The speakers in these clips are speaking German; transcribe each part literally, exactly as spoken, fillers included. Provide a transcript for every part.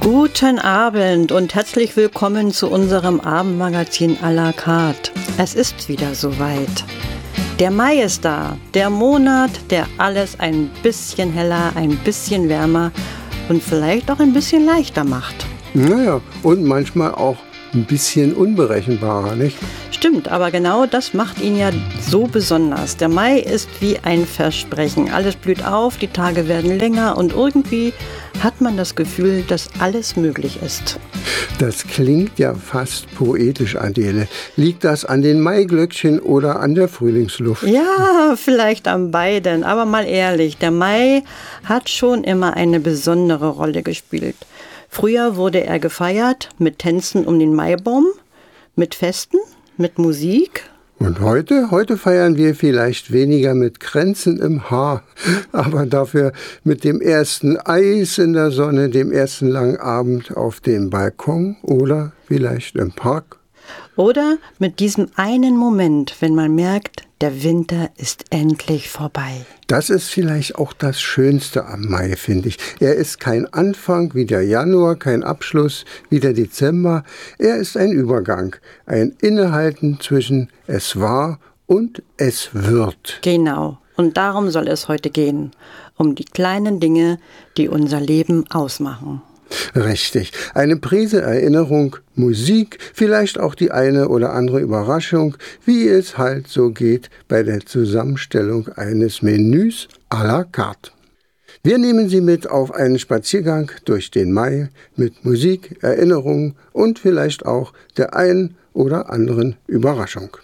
Guten Abend und herzlich willkommen zu unserem Abendmagazin à la carte. Es ist wieder soweit. Der Mai ist da, der Monat, der alles ein bisschen heller, ein bisschen wärmer und vielleicht auch ein bisschen leichter macht. Naja, und manchmal auch ein bisschen unberechenbarer, nicht? Stimmt, aber genau das macht ihn ja so besonders. Der Mai ist wie ein Versprechen. Alles blüht auf, die Tage werden länger und irgendwie hat man das Gefühl, dass alles möglich ist. Das klingt ja fast poetisch, Adele. Liegt das an den Maiglöckchen oder an der Frühlingsluft? Ja, vielleicht an beiden. Aber mal ehrlich, der Mai hat schon immer eine besondere Rolle gespielt. Früher wurde er gefeiert mit Tänzen um den Maibaum, mit Festen, mit Musik. Und heute? Heute feiern wir vielleicht weniger mit Kränzen im Haar, aber dafür mit dem ersten Eis in der Sonne, dem ersten langen Abend auf dem Balkon oder vielleicht im Park. Oder mit diesem einen Moment, wenn man merkt, der Winter ist endlich vorbei. Das ist vielleicht auch das Schönste am Mai, finde ich. Er ist kein Anfang wie der Januar, kein Abschluss wie der Dezember. Er ist ein Übergang, ein Innehalten zwischen es war und es wird. Genau, und darum soll es heute gehen. Um die kleinen Dinge, die unser Leben ausmachen. Richtig. Eine Prise Erinnerung, Musik, vielleicht auch die eine oder andere Überraschung, wie es halt so geht bei der Zusammenstellung eines Menüs à la carte. Wir nehmen Sie mit auf einen Spaziergang durch den Mai mit Musik, Erinnerungen und vielleicht auch der einen oder anderen Überraschung.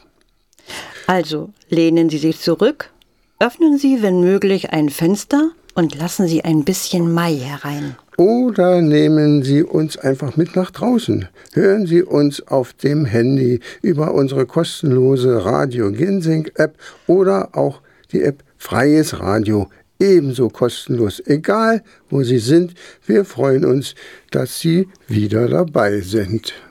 Also lehnen Sie sich zurück, öffnen Sie, wenn möglich, ein Fenster und lassen Sie ein bisschen Mai herein. Oder nehmen Sie uns einfach mit nach draußen. Hören Sie uns auf dem Handy über unsere kostenlose Radio Ginseng App oder auch die App Freies Radio, ebenso kostenlos. Egal, wo Sie sind, wir freuen uns, dass Sie wieder dabei sind.